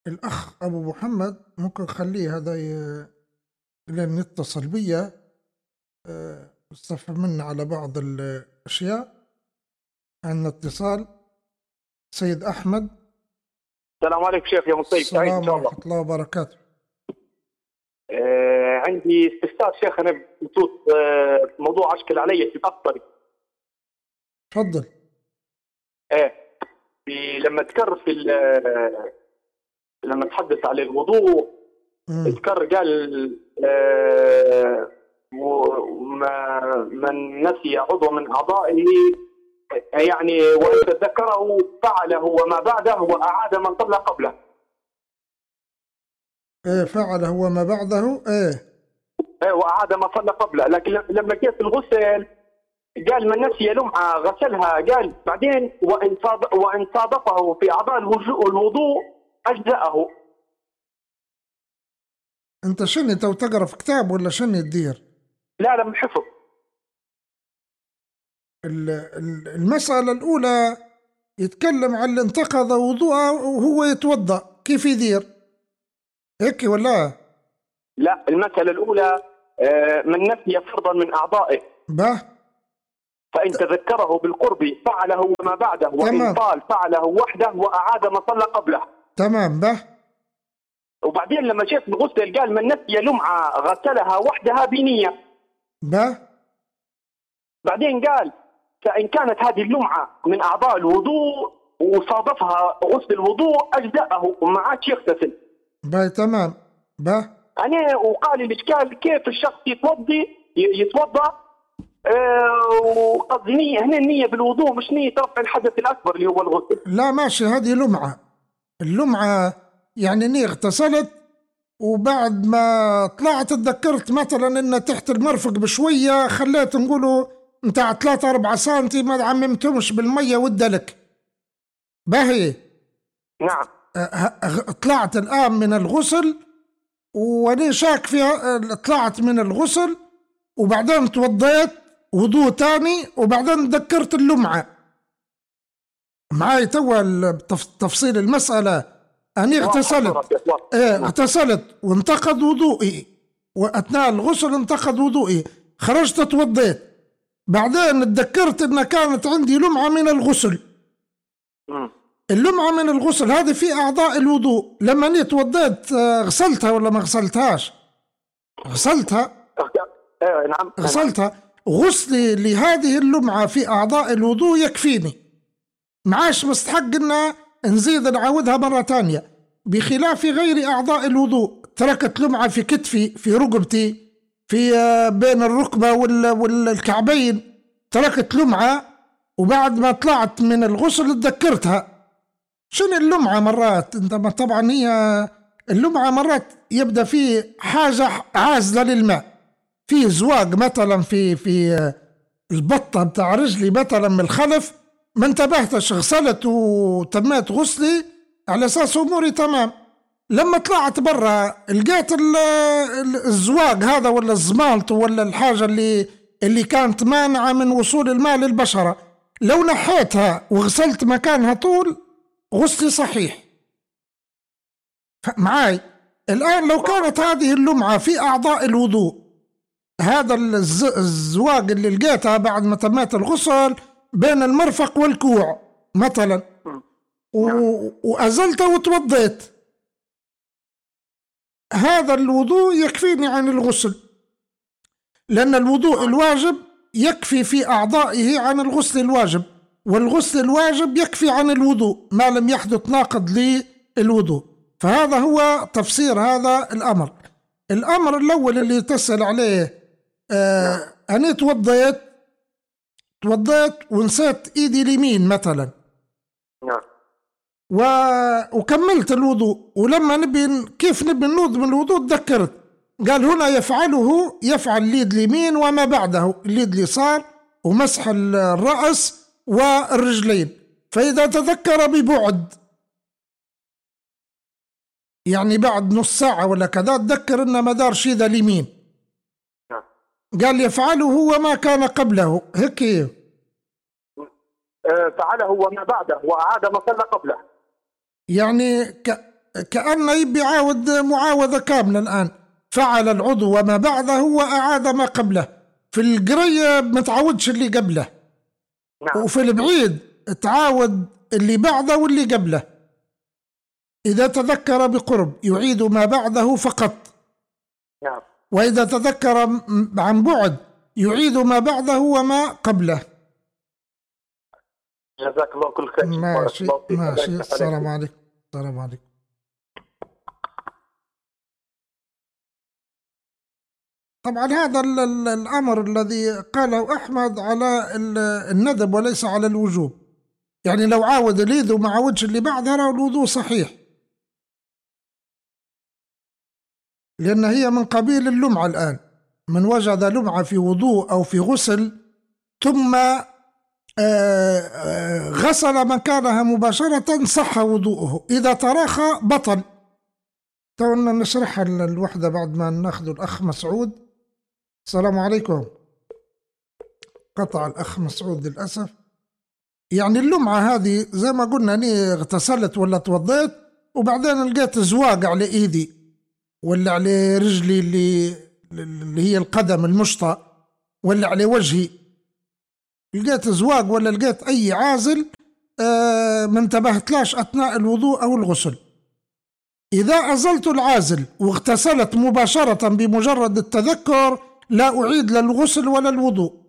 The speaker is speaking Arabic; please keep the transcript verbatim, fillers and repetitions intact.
الأخ أبو محمد ممكن خليه هذا ي- لين يتصل بيا، آه، استفهم منه على بعض الأشياء. عندنا اتصال. سيد أحمد. السلام عليكم شيخ، يا مطيب سعيد ان السلام شاء الله. ورحمة الله وبركاته. آه عندي استفسار شيخ، انا بخصوص آه موضوع اشكل علي في الاخضر. تفضل. ايه في لما تكر في ال- آه، لما تحدث على الوضوء مم. اذكر قال آه وما من نسي عضو من اعضائه، يعني وان تذكره فعله وما بعده واعاد ما صلى قبله. إيه فعل هو ما بعده. إيه ايه واعاد ما صلى قبله، لكن لما جاء في الغسل قال من نسي لمعة غسلها، قال بعدين وإن صاد وإن صادفه في أعضاء الوضوء أجزأه. أنت شنو تو تقرأ في كتاب ولا شنو تدير؟ لا لم حفظ. ال- ال- المسألة الأولى يتكلم عن اللي انتقض وضوءه وهو يتوضأ كيف يدير، هيك ولا؟ لا المسألة الأولى آه، من نسي فرضا من أعضائه به فإن تذكره بالقرب فعله وما بعده، وإن تمام. طال فعله وحده وأعاد ما صلى قبله. تمام به. وبعدين لما شاف الغسل قال من نسي لمعة غسلها وحدها بنية. به بعدين قال فإن كانت هذه اللمعة من أعضاء الوضوء وصادفها غسل الوضوء أجزأه وما عادش يغتسل. به تمام به. أنا وقال الإشكال كيف الشخص يتوضي يتوضأ آه وقصدي نية هنا النية بالوضوء مش نية رفع الحدث الأكبر اللي هو الغسل. لا ماشي، هذه لمعة. اللمعة يعني اني اغتسلت وبعد ما طلعت تذكرت مثلا ان تحت المرفق بشوية خليت نقوله متاع ثلاثة أربعة سنتي ما عممتهمش بالمية والدلك باهي. نعم. طلعت الآن من الغسل واني شاك فيها، طلعت من الغسل وبعدين توضيت وضوء تاني وبعدين تذكرت اللمعة. معاي توا تفصيل المسألة. أني اغتسلت، ايه اغتسلت وانتقض وضوئي، وأثناء الغسل انتقض وضوئي، خرجت توضيت، بعدين تذكرت أن كانت عندي لمعة من الغسل. اللمعة من الغسل هذه في أعضاء الوضوء، لما أني توضيت غسلتها ولا ما غسلتهاش؟ غسلتها. نعم غسلتها. غسلي لهذه اللمعة في أعضاء الوضوء يكفيني، معاش مستحق أن نزيد نعاودها مرة تانية، بخلاف غير أعضاء الوضوء. تركت لمعة في كتفي، في رقبتي، في بين الركبة والكعبين، تركت لمعة وبعد ما طلعت من الغسل تذكرتها. شنو اللمعة مرات؟ انت طبعا هي اللمعة مرات يبدأ في حاجة عازلة للماء، في زواج مثلا في في البطة بتاع رجلي مثلا من الخلف، ما انتبهتش غسلت وتميت غسلي على اساس اموري تمام. لما طلعت برا لقيت الزواج هذا ولا الزمالط ولا الحاجة اللي اللي كانت مانعة من وصول الماء للبشرة، لو نحيتها وغسلت مكانها طول غسلي صحيح. معاي الآن لو كانت هذه اللمعة في أعضاء الوضوء، هذا الز... الزواج اللي لقيتها بعد ما تميت الغسل بين المرفق والكوع مثلا و... وأزلته وتوضيت، هذا الوضوء يكفيني عن الغسل، لأن الوضوء الواجب يكفي في أعضائه عن الغسل الواجب، والغسل الواجب يكفي عن الوضوء ما لم يحدث ناقض للوضوء. فهذا هو تفسير هذا الأمر. الأمر الأول اللي تسأل عليه، آه أنا توضيت توضيت ونسيت إيدي اليمين مثلا، نعم، و... وكملت الوضوء، ولما نبي كيف نبي نوض من الوضوء تذكرت، قال هنا يفعله يفعل اليد اليمين وما بعده اليد اليسار ومسح الرأس والرجلين. فإذا تذكر ببعد يعني بعد نص ساعة ولا كذا تذكر أن مدار شيء ذا اليمين، قال يفعله وما كان قبله هيك. فعله وما بعده وأعاد ما صلى قبله. يعني ك... كأنه يبي يعاود معاوذة كاملة الآن. فعل العضو وما بعده وأعاد ما قبله. في القريب ما تعودش اللي قبله. نعم. وفي البعيد تعاود اللي بعده واللي قبله. إذا تذكر بقرب يعيد ما بعده فقط. نعم. وإذا تذكر عن بعد يعيد ما بعده وما قبله. جزاك الله كل خير. ماشي ماشي. السلام عليكم. السلام عليكم. طبعا هذا الأمر الذي قاله أحمد على الندب وليس على الوجوب. يعني لو عاود اليد وما عاودش اللي بعدها الوضوء صحيح، لأن هي من قبيل اللمعة. الآن من وجد لمعة في وضوء أو في غسل ثم غسل مكانها مباشرة صح وضوءه، إذا تراخى بطل. تونا نشرحها الوحدة بعد ما ناخذ الأخ مسعود. السلام عليكم. قطع الأخ مسعود للأسف. يعني اللمعة هذه زي ما قلنا، أني اغتسلت ولا توضيت وبعدين لقيت زواق على إيدي ولا على رجلي اللي اللي هي القدم المشطة ولا على وجهي، لقيت زواق ولا لقيت أي عازل آه ما انتبهتلاش أثناء الوضوء أو الغسل. إذا أزلت العازل واغتسلت مباشرة بمجرد التذكر لا أعيد لا الغسل ولا الوضوء.